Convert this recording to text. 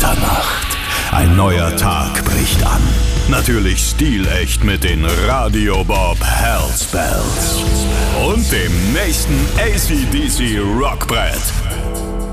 Mitternacht. Ein neuer Tag bricht an. Natürlich stilecht mit den Radio Bob Hellspells. Und dem nächsten AC/DC Rockbrett.